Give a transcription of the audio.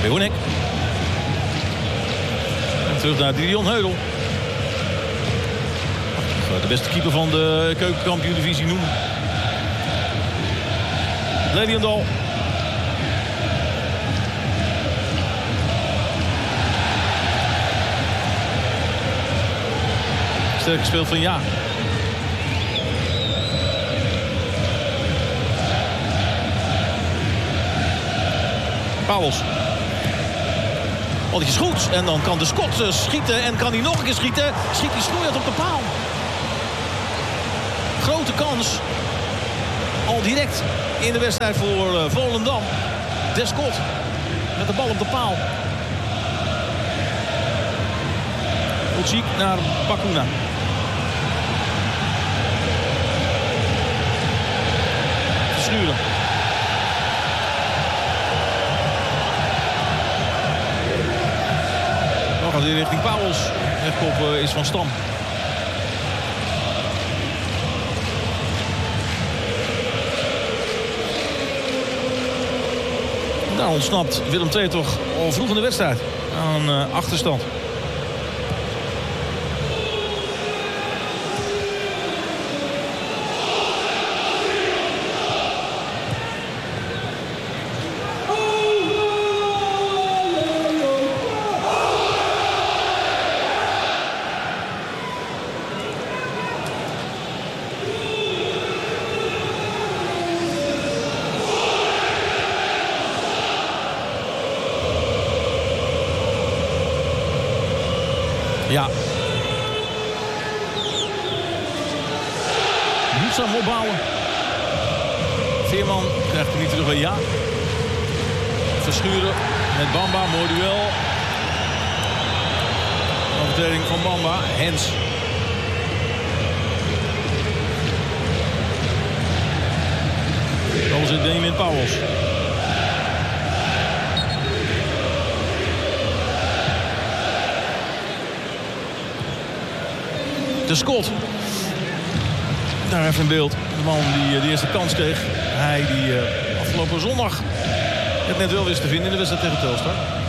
Leeuwenek. En terug naar Dion Heudel. De beste keeper van de keukenkampioen-divisie noemen. Leliendal. Sterk gespeeld van Ja. Pauwels. Balletje is goed. En dan kan de Schot schieten. En kan hij nog een keer schieten. Schiet hij snoeiend op de paal. Grote kans. Al direct in de wedstrijd voor Volendam. Descott met de bal op de paal. Ulcik naar Bakuna. Verschuren. Dan gaat hij richting Pauwels. Wegkop is van Stam. Daar ontsnapt Willem II toch al vroeg in de wedstrijd aan achterstand. Ja. Moedzaam opbouwen. Veerman krijgt hem niet terug bij Ja. Verschuren met Bamba. Mooi duel. Overtreding van Bamba. Hens. Dan zit Benjamin Pauwels. De Schot. Daar even in beeld. De man die de eerste kans kreeg. Hij die afgelopen zondag het net wel wist te vinden in de wedstrijd tegen Telstar.